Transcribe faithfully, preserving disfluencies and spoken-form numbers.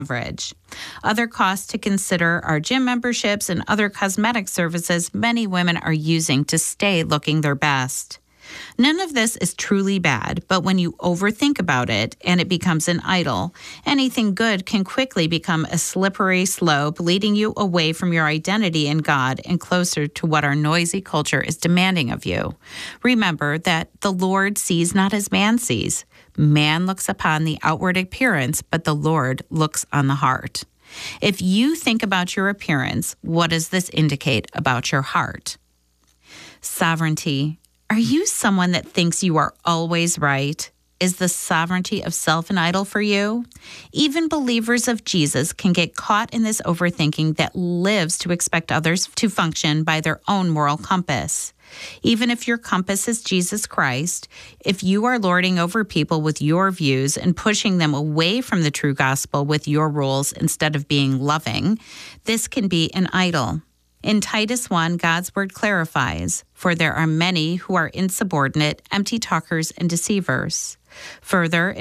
average. Other costs to consider are gym memberships and other cosmetic services many women are using to stay looking their best. None of this is truly bad, but when you overthink about it and it becomes an idol, anything good can quickly become a slippery slope, leading you away from your identity in God and closer to what our noisy culture is demanding of you. Remember that the Lord sees not as man sees. Man looks upon the outward appearance, but the Lord looks on the heart. If you think about your appearance, what does this indicate about your heart? Sovereignty. Are you someone that thinks you are always right? Is the sovereignty of self an idol for you? Even believers of Jesus can get caught in this overthinking that lives to expect others to function by their own moral compass. Even if your compass is Jesus Christ, if you are lording over people with your views and pushing them away from the true gospel with your rules instead of being loving, this can be an idol. In Titus one, God's word clarifies, for there are many who are insubordinate, empty talkers, and deceivers. Further,